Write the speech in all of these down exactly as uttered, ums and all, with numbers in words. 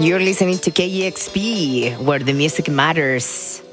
You're listening to K E X P, where the music matters.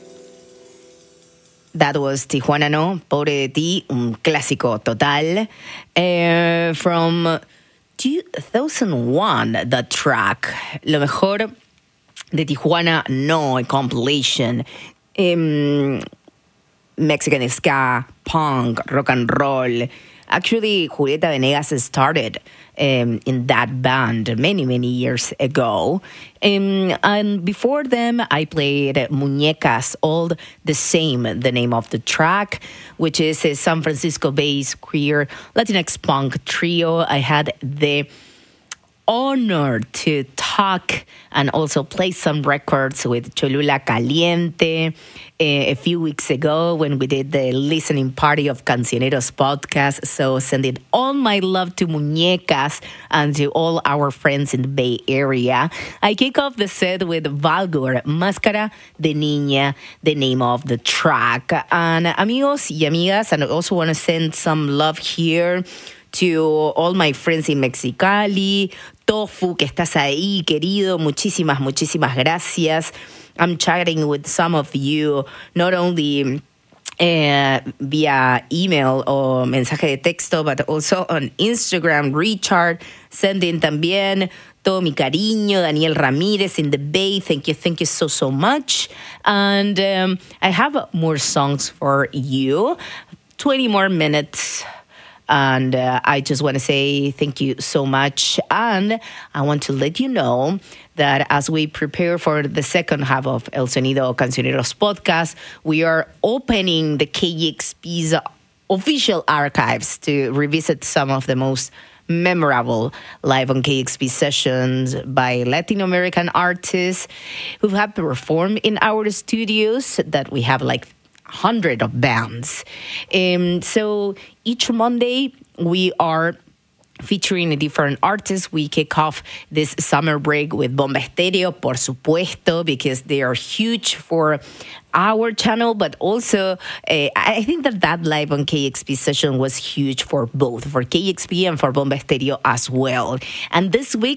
That was Tijuana No, Pobre de Ti, un clásico total. Uh, from two thousand one, the track, Lo Mejor de Tijuana No, a compilation. Um, Mexican ska, punk, rock and roll. Actually, Julieta Venegas started um, in that band many, many years ago. Um, and before them, I played Muñecas, all the same, the name of the track, which is a San Francisco-based queer Latinx punk trio. I had the honor to talk and also play some records with Cholula Caliente a few weeks ago when we did the listening party of Cancioneros podcast. So sending all my love to Muñecas and to all our friends in the Bay Area. I kick off the set with Valgor, Máscara de Niña, the name of the track. And amigos y amigas, and I also want to send some love here to all my friends in Mexicali, Tofu, que estás ahí, querido, muchísimas, muchísimas gracias. I'm chatting with some of you, not only uh, via email or mensaje de texto, but also on Instagram. Richard, sending también todo mi cariño. Daniel Ramírez in the Bay, thank you, thank you so, so much. And um, I have more songs for you, twenty more minutes. And uh, I just want to say thank you so much. And I want to let you know that as we prepare for the second half of El Sonido Cancioneros podcast, we are opening the K E X P's official archives to revisit some of the most memorable live on K E X P sessions by Latin American artists who have performed in our studios that we have like hundred of bands. Um, so each Monday we are featuring a different artist. We kick off this summer break with Bomba Estéreo, por supuesto, because they are huge for our channel, but also uh, I think that that live on K E X P session was huge for both, for K E X P and for Bomba Estéreo as well. And this week